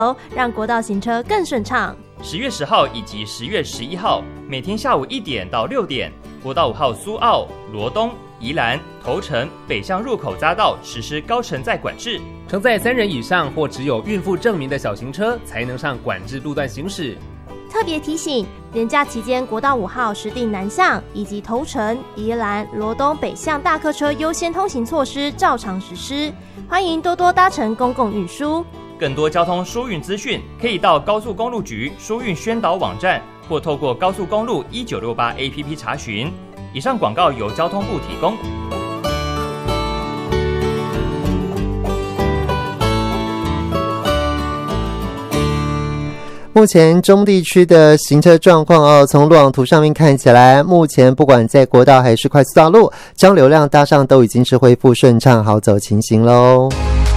让国道行车更顺畅。 10月10号以及10月11号，每天下午1点到6点，国道5号苏澳、罗东、宜兰、头城北向入口匝道实施高承载管制， 承载3人以上或只有孕妇证明的小型车才能上管制路段行驶。 特别提醒，连假期间国道5号石碇南向以及头城、宜兰、罗东北向大客车优先通行措施照常实施，欢迎多多搭乘公共运输。 更多交通疏运资讯，可以到高速公路局疏运宣导网站，或透过高速公路1968 APP 查询。以上广告由交通部提供。 目前中地区的行车状况从路网图上面看起来，目前不管在国道还是快速道路，交流量搭上都已经是恢复顺畅好走情形咯。